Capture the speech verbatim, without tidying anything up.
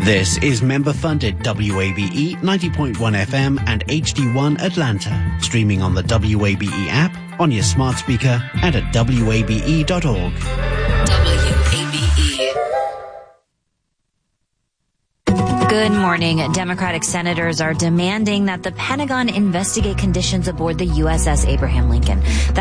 This is member-funded W A B E ninety point one F M and H D one Atlanta. Streaming on the W A B E app, on your smart speaker, and at W A B E dot org. W A B E. Good morning. Democratic senators are demanding that the Pentagon investigate conditions aboard the U S S Abraham Lincoln. The